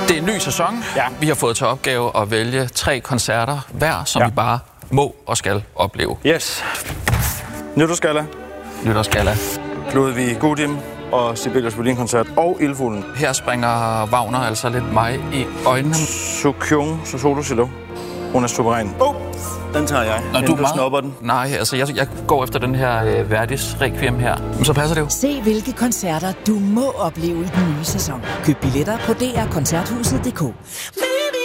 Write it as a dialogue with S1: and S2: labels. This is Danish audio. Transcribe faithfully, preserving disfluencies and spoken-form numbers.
S1: Det er en ny sæson.
S2: Ja.
S1: Vi har fået til opgave at vælge tre koncerter hver, som
S2: Ja.
S1: vi bare må og skal opleve.
S2: Yes. Nytårsgalla,
S1: Nytårsgalla.
S2: Ludvig Gudim og Sibelius Violin-koncert og Ildfuglen.
S1: Her springer Wagner altså lidt mig i øjnene.
S2: Sukyung Solo Cello. Hun er suveræn. Oh, den tager jeg.
S1: Når
S2: Inden
S1: du,
S2: du
S1: meget...
S2: snupper den.
S1: Nej, altså jeg, jeg går efter den her øh, Verdis Requiem her. Men så passer det jo.
S3: Se hvilke koncerter du må opleve i den nye sæson. Køb billetter på d r koncerthuset punktum d k.